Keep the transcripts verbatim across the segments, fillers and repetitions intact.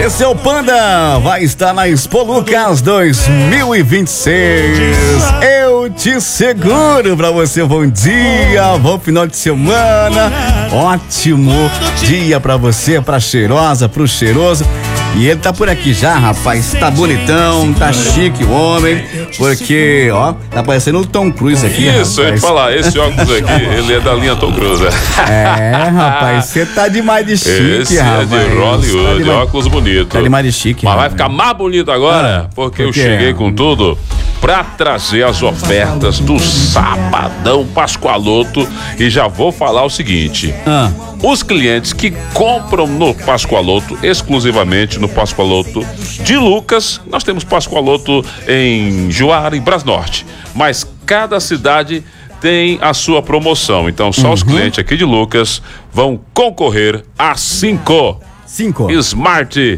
Esse é o Panda, vai estar na Expo Lucas dois mil e vinte e seis. Eu te seguro pra você. Bom dia, bom final de semana. Ótimo dia pra você, pra cheirosa, pro cheiroso. E ele tá por aqui já, rapaz, tá bonitão, tá chique o homem, porque, ó, tá parecendo o Tom Cruise aqui. Isso, eu ia te falar, esse óculos aqui, ele é da linha Tom Cruise. É, rapaz, você tá demais de chique, esse rapaz. Esse é de Hollywood, tá demais, óculos bonito. Tá demais de chique, Mas rapaz. vai ficar mais bonito agora, ah, porque, porque eu cheguei com tudo pra trazer as ofertas do Sabadão Pascoaloto e já vou falar o seguinte. Ah. Os clientes que compram no Pascoaloto, exclusivamente no Pascoaloto de Lucas, nós temos Pascoaloto em Juara e Brasnorte, mas cada cidade tem a sua promoção, então só uhum. os clientes aqui de Lucas vão concorrer a cinco, cinco. Smart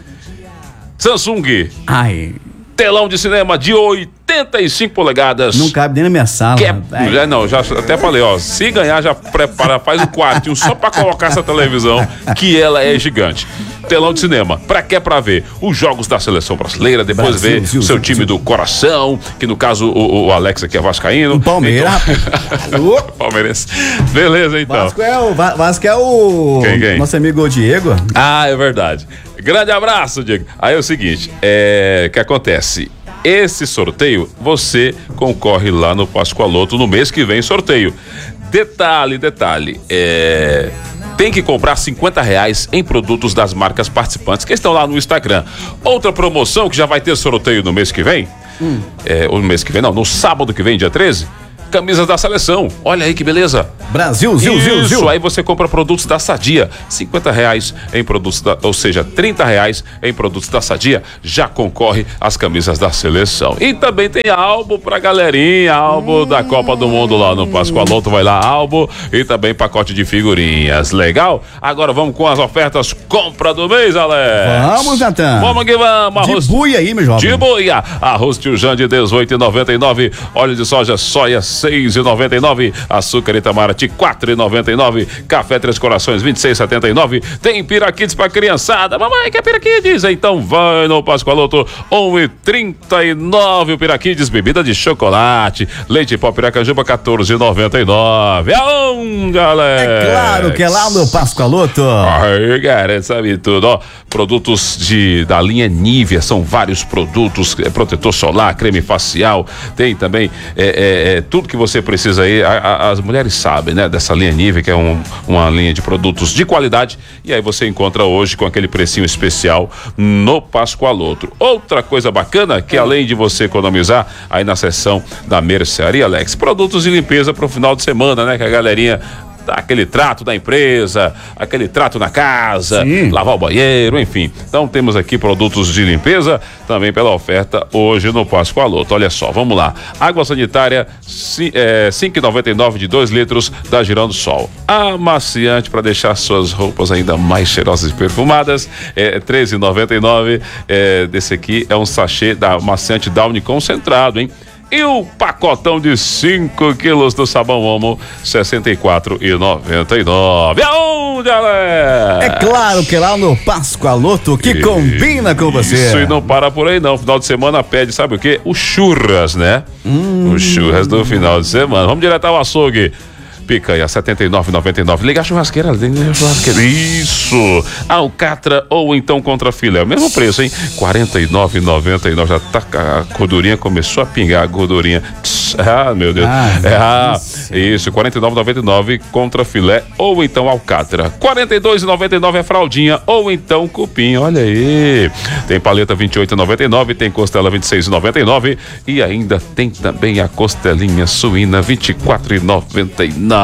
Samsung Ai. telão de cinema de oitenta e cinco polegadas. Não cabe nem na minha sala. Que é, já, não, já até falei, ó, se ganhar já prepara, faz um quartinho só pra colocar essa televisão, que ela é gigante. Telão de cinema, pra quê? Pra ver os jogos da seleção brasileira, depois Brasil, ver Zil, o seu Zil, time Zil. do coração, que no caso o, o Alex aqui é vascaíno. O Palmeiras. Então... Palmeirense. Beleza, então. Vasco é o, Vasco é o quem, quem? nosso amigo Diego. Ah, é verdade. Grande abraço, Diego. Aí é o seguinte, é, que acontece? Esse sorteio, você concorre lá no Pascoaloto no mês que vem, sorteio. Detalhe, detalhe, é... tem que comprar cinquenta reais em produtos das marcas participantes que estão lá no Instagram. Outra promoção que já vai ter sorteio no mês que vem, hum. é, ou no mês que vem, não, no sábado que vem, dia treze, camisas da seleção. Olha aí que beleza. Brasil, Zil, Zil, Zil. Isso, aí você compra produtos da Sadia, cinquenta reais em produtos da, ou seja, trinta reais em produtos da Sadia, já concorre às camisas da seleção. E também tem álbum pra galerinha, álbum hum. da Copa do Mundo lá no Pascoaloto, vai lá, álbum e também pacote de figurinhas. Legal? Agora vamos com as ofertas compra do mês, Alex. Vamos, Natan. Vamos que vamos. Arroz... De buia aí, meu jovem. De buia. Arroz Tio Jan de dezoito reais e noventa e nove centavos. Óleo de soja soia seis reais e noventa e nove centavos. Açúcar Itamaraty quatro reais e noventa e nove centavos. Café Três Corações vinte e seis reais e setenta e nove centavos. Tem Piraquides pra criançada. Mamãe, quer Piraquides? Então vai no Pascoaloto. um real e trinta e nove centavos o Piraquides. Bebida de chocolate. Leite pó Piracanjuba quatorze reais e noventa e nove centavos. Aonde, Alex? É claro que é lá no Pascoaloto. Ai, cara, sabe tudo, ó. Produtos de, da linha Nivea, são vários produtos, é, protetor solar, creme facial, tem também é, é, é, tudo que você precisa aí, a, a, as mulheres sabem, né, dessa linha Nivea, que é um, uma linha de produtos de qualidade, e aí você encontra hoje com aquele precinho especial no Pascoaloto. Outra coisa bacana, que além de você economizar aí na seção da mercearia, Alex, produtos de limpeza pro final de semana, né, que a galerinha aquele trato da empresa, aquele trato na casa, sim, lavar o banheiro, enfim. Então temos aqui produtos de limpeza também pela oferta hoje no Pascoaloto. Olha só, vamos lá. Água sanitária cinco reais e noventa e nove centavos de dois litros da Girando Sol. Amaciante para deixar suas roupas ainda mais cheirosas e perfumadas, é treze reais e noventa e nove centavos. É, desse aqui é um sachê da amaciante Downy concentrado, hein? E o pacotão de cinco quilos do sabão Omo, sessenta e quatro reais e noventa e nove centavos. Aonde, Alex? É claro que é lá no Pascoaloto, que e... combina com você. Isso, e não para por aí não. Final de semana pede, sabe o quê? O churras, né? Hum. O churras do final de semana. Vamos direto ao açougue. Picanha, setenta e nove reais e noventa e nove centavos. Liga a churrasqueira, liga a churrasqueira. Isso! Alcatra ou então contra filé. O mesmo preço, hein? quarenta e nove reais e noventa e nove centavos. Já tá, a gordurinha começou a pingar, a gordurinha. Ah, meu Deus. Ah, é, ah, isso, quarenta e nove reais e noventa e nove centavos contra filé ou então alcatra. quarenta e dois reais e noventa e nove centavos é fraldinha ou então cupim. Olha aí. Tem paleta vinte e oito reais e noventa e nove centavos, tem costela vinte e seis reais e noventa e nove centavos e ainda tem também a costelinha suína vinte e quatro reais e noventa e nove centavos.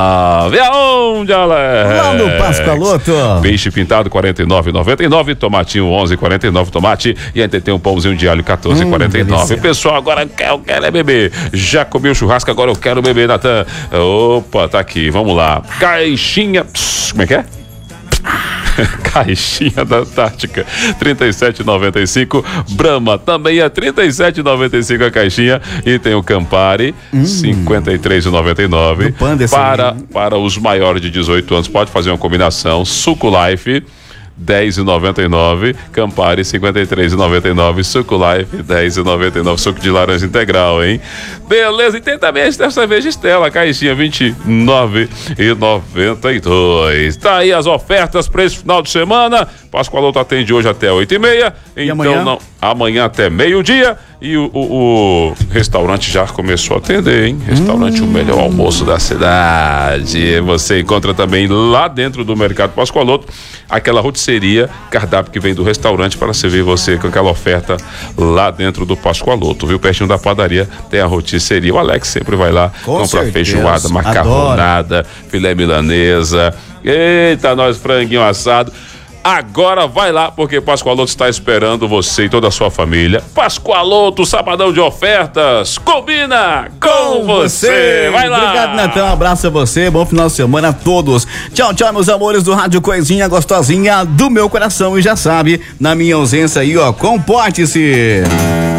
Aonde, Alex? Lá no Pascoaloto. Peixe pintado quarenta e nove reais e noventa e nove centavos, tomatinho onze reais e quarenta e nove centavos, tomate e ainda tem um pãozinho de alho quatorze reais e quarenta e nove centavos. Hum, pessoal, agora eu quero, eu quero é beber. Já comi o churrasco, agora eu quero beber, Natan. Opa, tá aqui, vamos lá. Caixinha, pss, como é que é? Caixinha da Antártica, trinta e sete reais e noventa e cinco centavos. Brahma também é trinta e sete reais e noventa e cinco centavos a caixinha. E tem o Campari, hum. cinquenta e três reais e noventa e nove centavos. Para, para os maiores de dezoito anos, pode fazer uma combinação. Suco Life, dez e noventa e nove, Campari cinquenta e três e noventa e nove, Suco Life dez e noventa e nove, suco de laranja integral, hein? Beleza, e tem também a cerveja Stella, caixinha vinte e nove e noventa e dois. Tá aí as ofertas para esse final de semana. Pascoaloto atende hoje até oito e meia, então amanhã? não, amanhã até meio-dia. E o, o, o restaurante já começou a atender, hein? Restaurante hum. o melhor almoço da cidade. Você encontra também lá dentro do Mercado Pascoaloto aquela rotisseria, cardápio que vem do restaurante para servir você com aquela oferta lá dentro do Pascoaloto, viu? Pertinho da padaria tem a rotisseria. O Alex sempre vai lá, com compra certeza. Feijoada, macarronada, adoro. Filé milanesa. Eita, nós franguinho assado. Agora vai lá, porque Pascoaloto está esperando você e toda a sua família. Pascoaloto, sabadão de ofertas, combina com, com você. você. Vai lá. Obrigado, Netão. Um abraço a você. Bom final de semana a todos. Tchau, tchau, meus amores do Rádio Coisinha Gostosinha do meu coração. E já sabe, na minha ausência aí, ó, comporte-se.